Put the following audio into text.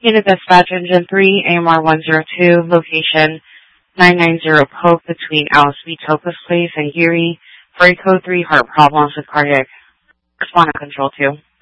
Unit Dispatch Engine 3, AMR 102, location 990 Polk between Alice B. Toklas Place and Geary, for a code 3 heart problems with cardiac. Respond to Control 2.